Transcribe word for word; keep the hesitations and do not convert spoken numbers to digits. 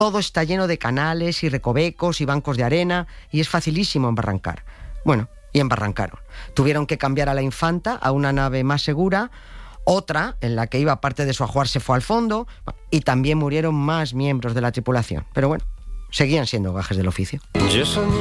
Todo está lleno de canales y recovecos y bancos de arena y es facilísimo embarrancar. Bueno, y embarrancaron. Tuvieron que cambiar a la Infanta a una nave más segura. Otra, en la que iba parte de su ajuar, se fue al fondo y también murieron más miembros de la tripulación. Pero bueno, seguían siendo gajes del oficio. Yo soñé